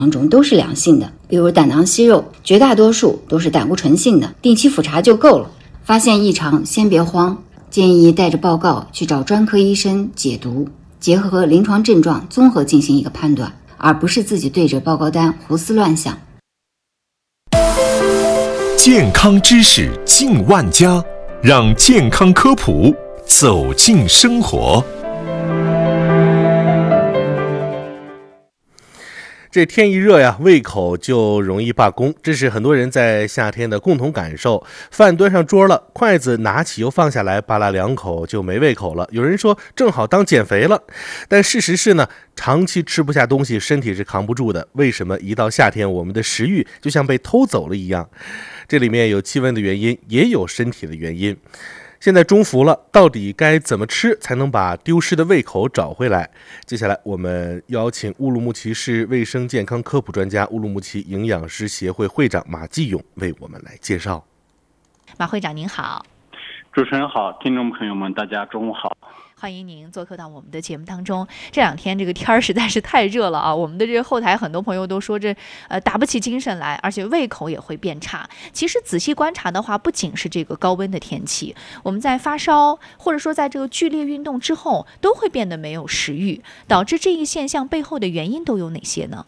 中都是良性的，比如胆囊息肉，绝大多数都是胆固醇性的，定期复查就够了。发现异常先别慌，建议带着报告去找专科医生解读，结合临床症状综合进行一个判断，而不是自己对着报告单胡思乱想。 健康知识进万家，让健康科普走进生活。 这天一热呀，胃口就容易罢工，这是很多人在夏天的共同感受。饭端上桌了，筷子拿起又放下来，扒拉两口就没胃口了。有人说正好当减肥了，但事实是呢，长期吃不下东西，身体是扛不住的。为什么一到夏天，我们的食欲就像被偷走了一样？这里面有气温的原因，也有身体的原因。现在中伏了，到底该怎么吃才能把丢失的胃口找回来？接下来我们邀请乌鲁木齐市卫生健康科普专家、乌鲁木齐营养师协会会长马继勇为我们来介绍。 马会长您好。 主持人好，听众朋友们大家中午好。 欢迎您做客到我们的节目当中。这两天这个天儿实在是太热了啊，我们的这个后台很多朋友都说这打不起精神来，而且胃口也会变差。其实仔细观察的话，不仅是这个高温的天气，我们在发烧或者说在这个剧烈运动之后，都会变得没有食欲。导致这一现象背后的原因都有哪些呢？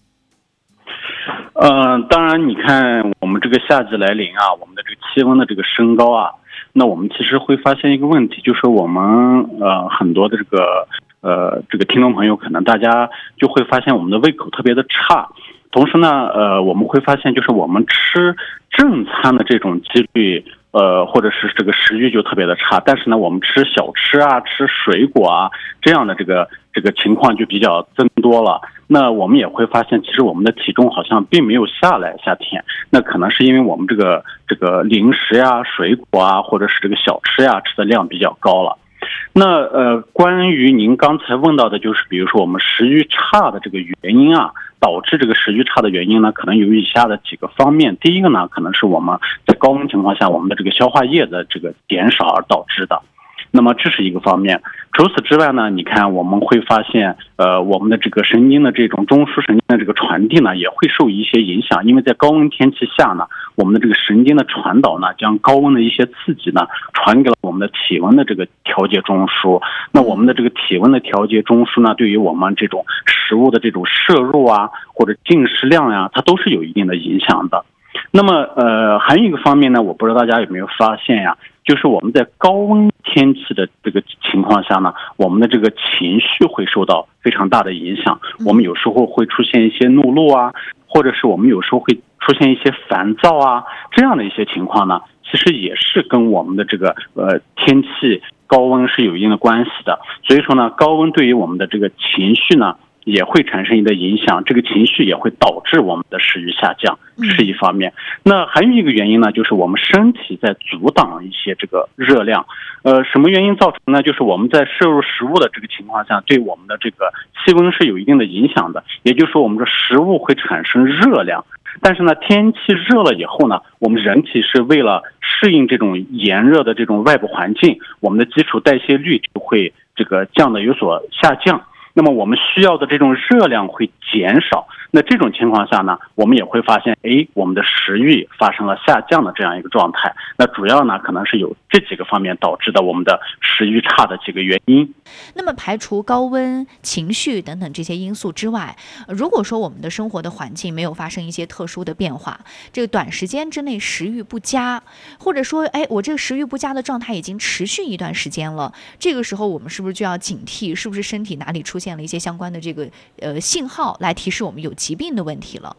当然你看我们这个夏季来临啊，我们的这个气温的这个升高啊，那我们其实会发现一个问题，就是我们很多的这个听众朋友，可能大家就会发现我们的胃口特别的差，同时呢我们会发现就是我们吃正餐的这种几率或者是这个食欲就特别的差，但是呢我们吃小吃啊、吃水果啊这样的这个情况就比较增多了。那我们也会发现，其实我们的体重好像并没有下来，夏天那可能是因为我们这个零食呀、水果啊，或者是这个小吃呀吃的量比较高了。那关于您刚才问到的，就是比如说我们食欲差的这个原因啊，导致这个食欲差的原因呢，可能有以下的几个方面。第一个呢，可能是我们在高温情况下，我们的这个消化液的这个减少而导致的。那么这是一个方面。除此之外呢，你看我们会发现我们的这个神经的这种中枢神经的这个传递呢，也会受一些影响。因为在高温天气下呢，我们的这个神经的传导呢，将高温的一些刺激呢传给了我们的体温的这个调节中枢。那我们的这个体温的调节中枢呢，对于我们这种食物的这种摄入啊，或者进食量呀，它都是有一定的影响的。那么还有一个方面呢，我不知道大家有没有发现呀，就是我们在高温天气的这个情况下呢，我们的这个情绪会受到非常大的影响。我们有时候会出现一些怒路啊，或者是我们有时候会出现一些烦躁啊，这样的一些情况呢，其实也是跟我们的这个天气高温是有一定的关系的。所以说呢，高温对于我们的这个情绪呢，也会产生一定的影响，这个情绪也会导致我们的食欲下降，是一方面。那还有一个原因呢，就是我们身体在阻挡一些这个热量。什么原因造成呢？就是我们在摄入食物的这个情况下，对我们的这个气温是有一定的影响的。也就是说，我们的食物会产生热量，但是呢，天气热了以后呢，我们人体是为了适应这种炎热的这种外部环境，我们的基础代谢率就会这个降得有所下降。那么我们需要的这种热量会减少，那这种情况下呢，我们也会发现，我们的食欲发生了下降的这样一个状态。那主要呢，可能是有这几个方面导致的我们的食欲差的几个原因。 那么排除高温、情绪等等这些因素之外，如果说我们的生活的环境没有发生一些特殊的变化，这个短时间之内食欲不佳，或者说我这个食欲不佳的状态已经持续一段时间了，这个时候我们是不是就要警惕，是不是身体哪里出现了一些相关的这个信号来提示我们有疾病的问题了？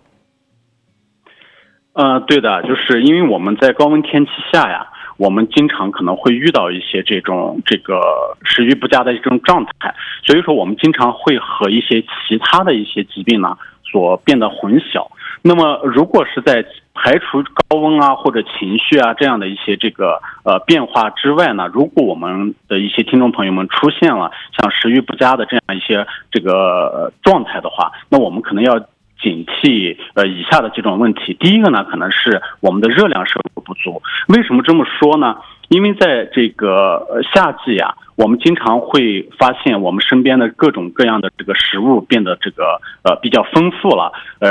对的，就是因为我们在高温天气下呀，我们经常可能会遇到一些这个食欲不佳的一种状态，所以说我们经常会和一些其他的一些疾病呢所变得混淆。那么如果是在排除高温啊或者情绪啊这样的一些这个变化之外呢，如果我们的一些听众朋友们出现了像食欲不佳的这样一些这个状态的话，那我们可能要警惕以下的几种问题。第一个呢，可能是我们的热量摄入不足。为什么这么说呢？因为在这个夏季啊， 我们经常会发现我们身边的各种各样的这个食物变得这个比较丰富了，